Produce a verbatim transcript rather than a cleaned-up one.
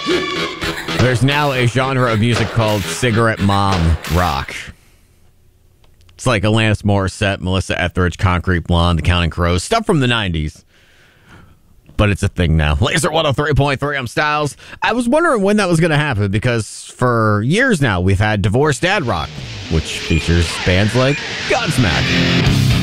There's now a genre of music called cigarette mom rock. It's like Alanis Morissette, Melissa Etheridge, Concrete Blonde, The Counting Crows, stuff from the nineties. But it's a thing now. Laser one oh three point three, I'm Styles. I was wondering when that was going to happen because for years now we've had Divorced Dad Rock, which features bands like Godsmack.